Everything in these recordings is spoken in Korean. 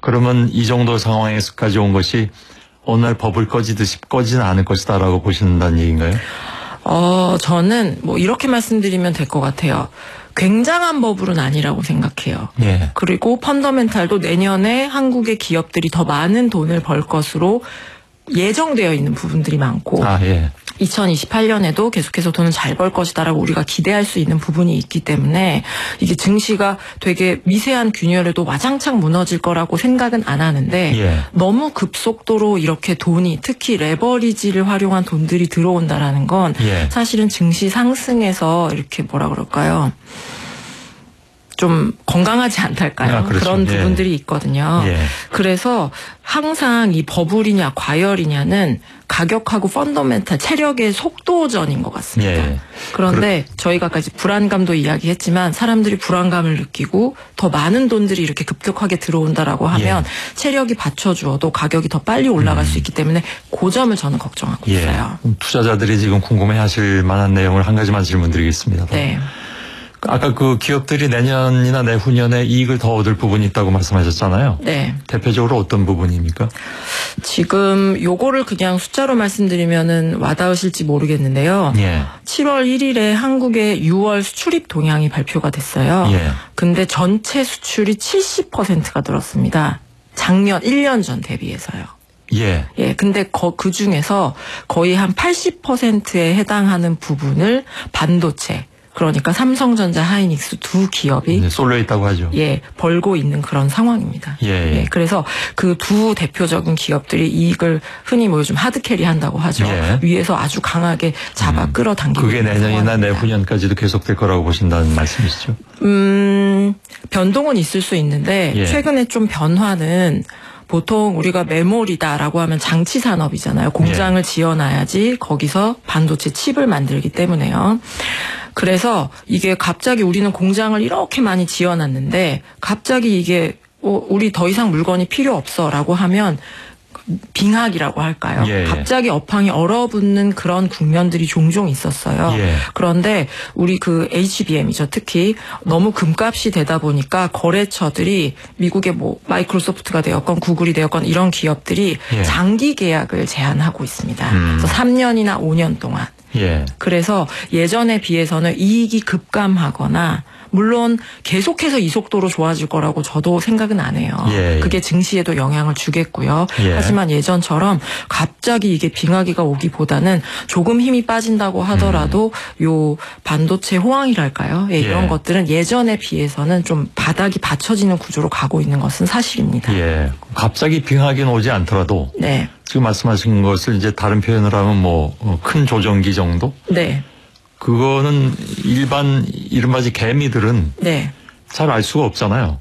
그러면 이 정도 상황에서까지 온 것이 어느 날 법을 꺼지듯이 꺼지는 않을 것이다라고 보신다는 얘기인가요? 저는 뭐 이렇게 말씀드리면 될 것 같아요. 굉장한 버블은 아니라고 생각해요. 예. 그리고 펀더멘탈도 내년에 한국의 기업들이 더 많은 돈을 벌 것으로 예정되어 있는 부분들이 많고 예. 2028년에도 계속해서 돈을 잘 벌 것이다라고 우리가 기대할 수 있는 부분이 있기 때문에 이게 증시가 되게 미세한 균열에도 와장창 무너질 거라고 생각은 안 하는데 예. 너무 급속도로 이렇게 돈이 특히 레버리지를 활용한 돈들이 들어온다라는 건 예. 사실은 증시 상승에서 이렇게 뭐라 그럴까요? 좀 건강하지 않달까요? 그렇죠. 그런 부분들이 있거든요. 예. 그래서 항상 이 버블이냐 과열이냐는 가격하고 펀더멘탈 체력의 속도전인 것 같습니다. 예. 그런데 저희가 아까 불안감도 이야기했지만 사람들이 불안감을 느끼고 더 많은 돈들이 이렇게 급격하게 들어온다라고 하면 체력이 받쳐주어도 가격이 더 빨리 올라갈 수 있기 때문에 그 점을 저는 걱정하고 있어요. 투자자들이 지금 궁금해하실 만한 내용을 한 가지만 질문드리겠습니다. 네. 아까 그 기업들이 내년이나 내후년에 이익을 더 얻을 부분이 있다고 말씀하셨잖아요. 네. 대표적으로 어떤 부분입니까? 지금 요거를 그냥 숫자로 말씀드리면은 와닿으실지 모르겠는데요. 예. 7월 1일에 한국의 6월 수출입 동향이 발표가 됐어요. 예. 근데 전체 수출이 70%가 늘었습니다. 작년 1년 전 대비해서요. 예. 예, 근데 그 중에서 거의 한 80%에 해당하는 부분을 반도체, 그러니까 삼성전자, 하이닉스 두 기업이 쏠려 있다고 하죠. 예, 벌고 있는 그런 상황입니다. 예. 그래서 그 두 대표적인 기업들이 이익을 흔히 뭐 요즘 하드캐리 한다고 하죠. 예. 위에서 아주 강하게 잡아 끌어당기고 그게 있는 내년이나 상황입니다. 내후년까지도 계속될 거라고 보신다는 말씀이시죠? 변동은 있을 수 있는데 예. 최근에 좀 변화는 보통 우리가 메모리다라고 하면 장치 산업이잖아요. 공장을 지어놔야지 거기서 반도체 칩을 만들기 때문에요. 그래서 이게 갑자기 우리는 공장을 이렇게 많이 지어놨는데 갑자기 이게 우리 더 이상 물건이 필요 없어라고 하면 빙하기라고 할까요? 예. 갑자기 업황이 얼어붙는 그런 국면들이 종종 있었어요. 예. 그런데 우리 그 HBM이죠. 특히 너무 금값이 되다 보니까 거래처들이 미국의 뭐 마이크로소프트가 되었건 구글이 되었건 이런 기업들이 예. 장기 계약을 제한하고 있습니다. 그래서 3년이나 5년 동안. 예. 그래서 예전에 비해서는 이익이 급감하거나 물론 계속해서 이 속도로 좋아질 거라고 저도 생각은 안 해요. 예. 그게 증시에도 영향을 주겠고요. 예. 하지만 예전처럼 갑자기 이게 빙하기가 오기보다는 조금 힘이 빠진다고 하더라도 요 반도체 호황이랄까요? 예, 이런 것들은 예전에 비해서는 좀 바닥이 받쳐지는 구조로 가고 있는 것은 사실입니다. 예. 갑자기 빙하기는 오지 않더라도 네. 지금 말씀하신 것을 이제 다른 표현을 하면 뭐 큰 조정기 정도? 네. 그거는 일반 이른바 개미들은 네. 잘 알 수가 없잖아요.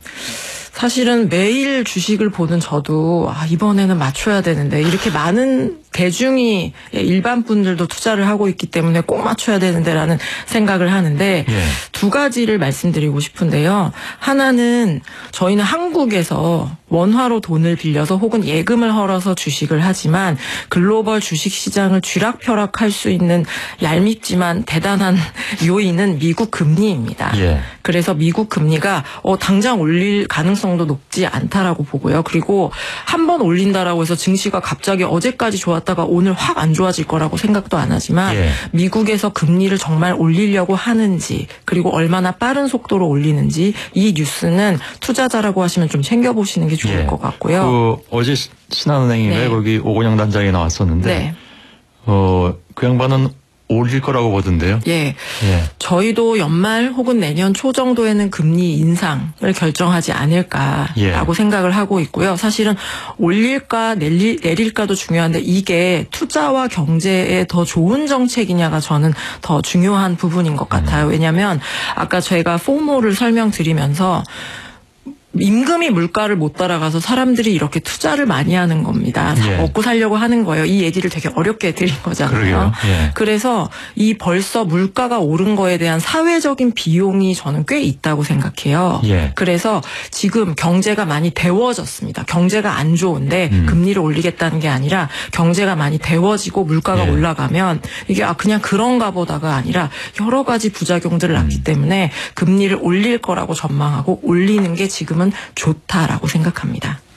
사실은 매일 주식을 보는 저도 이번에는 맞춰야 되는데 이렇게 많은 대중이 일반 분들도 투자를 하고 있기 때문에 꼭 맞춰야 되는데라는 생각을 하는데 두 가지를 말씀드리고 싶은데요. 하나는 저희는 한국에서 원화로 돈을 빌려서 혹은 예금을 헐어서 주식을 하지만 글로벌 주식시장을 쥐락펴락할 수 있는 얄밉지만 대단한 요인은 미국 금리입니다. 그래서 미국 금리가 당장 올릴 가능성도 높지 않다라고 보고요. 그리고 한 번 올린다라고 해서 증시가 갑자기 어제까지 좋았다가 오늘 확 안 좋아질 거라고 생각도 안 하지만 미국에서 금리를 정말 올리려고 하는지 그리고 얼마나 빠른 속도로 올리는지 이 뉴스는 투자자라고 하시면 좀 챙겨보시는 게 좋을 것 같고요. 어제 신한은행인가요? 거기 오건영 단장이 나왔었는데 그 양반은 올릴 거라고 보던데요. 예. 저희도 연말 혹은 내년 초 정도에는 금리 인상을 결정하지 않을까라고 생각을 하고 있고요. 사실은 올릴까 내릴까도 중요한데 이게 투자와 경제에 더 좋은 정책이냐가 저는 더 중요한 부분인 것 같아요. 왜냐하면 아까 제가 포모를 설명드리면서 임금이 물가를 못 따라가서 사람들이 이렇게 투자를 많이 하는 겁니다. 먹고 살려고 하는 거예요. 이 얘기를 되게 어렵게 드린 거잖아요. 그래서 이 벌써 물가가 오른 거에 대한 사회적인 비용이 저는 꽤 있다고 생각해요. 그래서 지금 경제가 많이 데워졌습니다. 경제가 안 좋은데 금리를 올리겠다는 게 아니라 경제가 많이 데워지고 물가가 올라가면 이게 그냥 그런가 보다가 아니라 여러 가지 부작용들을 낳기 때문에 금리를 올릴 거라고 전망하고 올리는 게 지금은 좋다라고 생각합니다.